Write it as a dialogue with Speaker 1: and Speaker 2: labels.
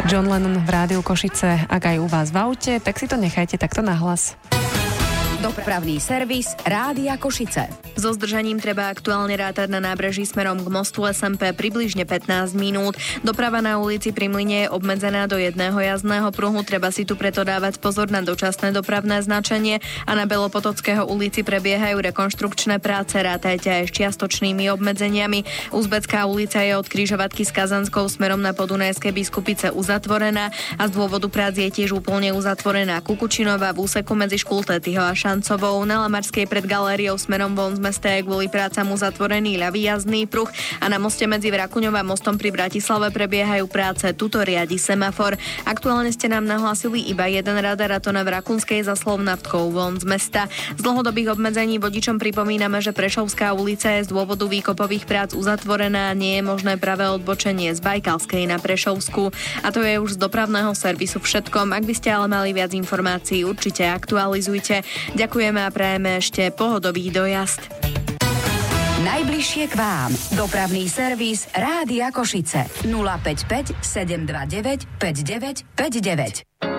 Speaker 1: John Lennon v Rádiu Košice. Ak aj u vás v aute, tak si to nechajte takto nahlas.
Speaker 2: Dopravný servis Rádia Košice.
Speaker 3: So zdržaním treba aktuálne rátať na nábreží smerom k mostu SMP približne 15 minút. Doprava na ulici Pri Mlyne je obmedzená do jedného jazdného pruhu, treba si tu preto dávať pozor na dočasné dopravné značenie a na Belopotockého ulici prebiehajú rekonštrukčné práce, rátajte aj s čiastočnými obmedzeniami. Uzbecká ulica je od križovatky s Kazanskou smerom na Podunajské Biskupice uzatvorená a z dôvodu prác je tiež úplne uzatvorená Kukučinová v úseku medzi Škultétyho a Šancovou. Na Lamarskej pred galériou smerom von z mesta je kvôli prácam uzatvorený ľavý jazdný pruh a na moste medzi Vrakuňou a mostom pri Bratislave prebiehajú práce, tuto riadi semafor. Aktuálne ste nám nahlásili iba jeden radar, a to na Vrakunskej za Slovnavtkou von z mesta. Z dlhodobých obmedzení vodičom pripomíname, že Prešovská ulica je z dôvodu výkopových prác uzatvorená, nie je možné pravé odbočenie z Bajkalskej na Prešovskú. A to je už z dopravného servisu všetkom. Ak by ste ale mali viac informácií, určite aktualizujte. Ďakujeme a prajeme ešte pohodový dojazd.
Speaker 2: Najbližšie k vám. Dopravný servis Rádia Košice. 055 729 5959.